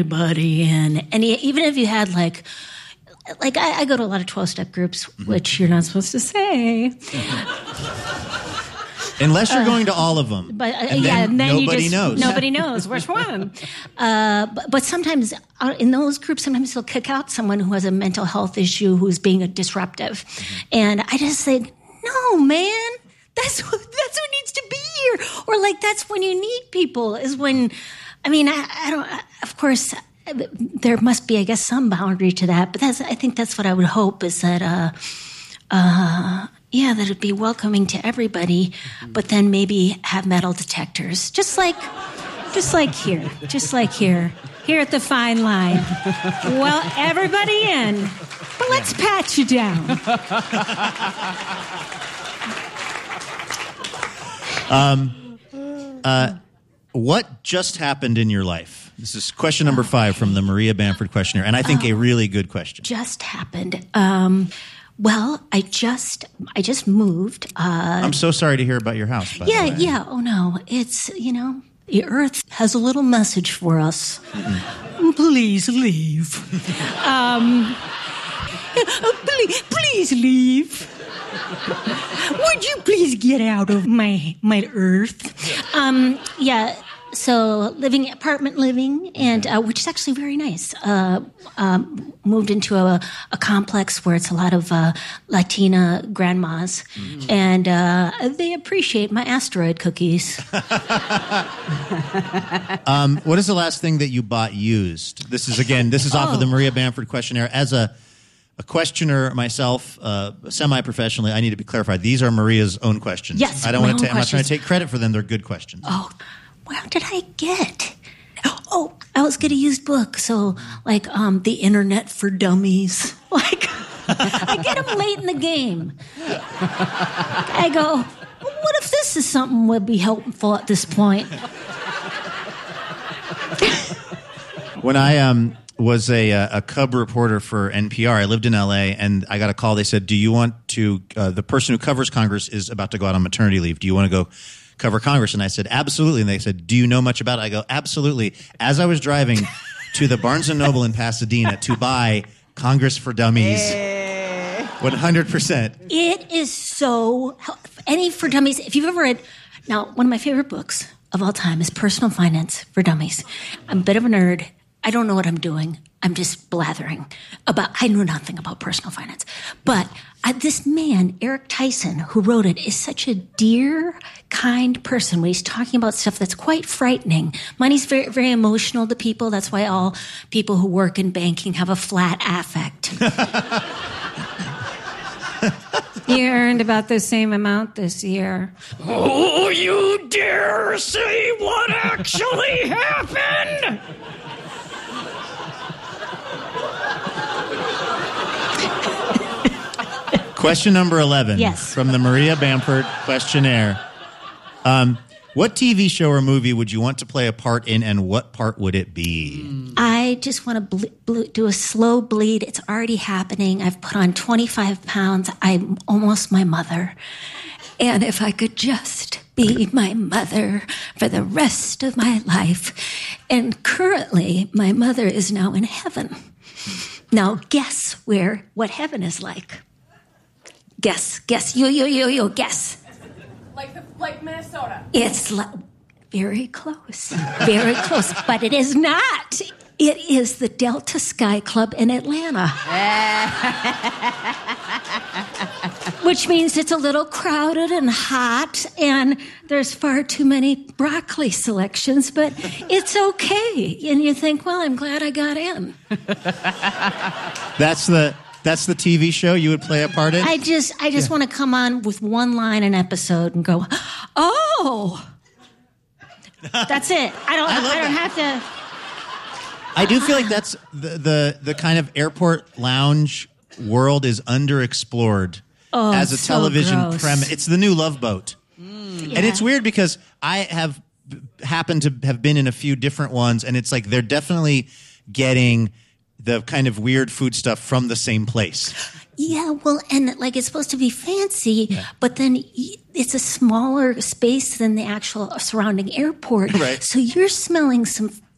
everybody in. And even if you had like I go to a lot of 12-step groups, which you're not supposed to say. Unless you're going to all of them. But and then nobody knows. Nobody knows which one. But sometimes in those groups, sometimes they'll kick out someone who has a mental health issue who's being disruptive. And I just say, no, man, that's who needs to be here. Or like, that's when you need people is when, I mean, I don't, of course, there must be, I guess, some boundary to that. But I think that's what I would hope is that, that it'd be welcoming to everybody, but then maybe have metal detectors. Just like here at the Fine Line. Well, everybody in, but let's pat you down. What just happened in your life? This is question number 5 from the Maria Bamford questionnaire, and I think a really good question. Just happened. Well, I just moved. I'm so sorry to hear about your house, by the way. Yeah. Oh, no. It's, the earth has a little message for us. Please leave. Please leave. Would you please get out of my earth? So apartment living, and which is actually very nice. Moved into a complex where it's a lot of Latina grandmas, and they appreciate my asteroid cookies. What is the last thing that you bought used? This is off of the Maria Bamford questionnaire. As a questioner myself, semi-professionally, I need to be clarified. These are Maria's own questions. Yes, I'm not trying to take credit for them. They're good questions. Oh. What did I get? Oh, I was getting a used book. So, like, The Internet for Dummies. Like, I get them late in the game. I go, what if this is something would be helpful at this point? When I was a cub reporter for NPR, I lived in L.A., and I got a call. They said, do you want to, the person who covers Congress is about to go out on maternity leave. Do you want to go cover Congress? And I said, absolutely. And they said, do you know much about it? I go, absolutely. As I was driving to the Barnes & Noble in Pasadena to buy Congress for Dummies, 100%. It is so, any for Dummies, if you've ever read, now, one of my favorite books of all time is Personal Finance for Dummies. I'm a bit of a nerd. I don't know what I'm doing. I'm just blathering I know nothing about personal finance. But this man, Eric Tyson, who wrote it, is such a dear, kind person when he's talking about stuff that's quite frightening. Money's very, very emotional to people. That's why all people who work in banking have a flat affect. You earned about the same amount this year. Oh, you dare say what actually happened? Question number 11 yes. from the Maria Bamford questionnaire. What TV show or movie would you want to play a part in, and what part would it be? I just want to do a slow bleed. It's already happening. I've put on 25 pounds. I'm almost my mother. And if I could just be my mother for the rest of my life. And currently, my mother is now in heaven. Now, guess what heaven is like. Guess. You, guess. Like Minnesota. It's very close. Very close. But it is not. It is the Delta Sky Club in Atlanta. Which means it's a little crowded and hot, and there's far too many broccoli selections, but it's okay. And you think, well, I'm glad I got in. That's the TV show you would play a part in? I just want to come on with one line an episode and go, oh, that's it. I don't have to. I do feel like that's the kind of airport lounge world is underexplored as a television premise. It's the new Love Boat. Yeah. And it's weird because I have happened to have been in a few different ones, and it's like they're definitely getting the kind of weird food stuff from the same place. Yeah, well, and like it's supposed to be fancy, but then it's a smaller space than the actual surrounding airport. Right. So you're smelling some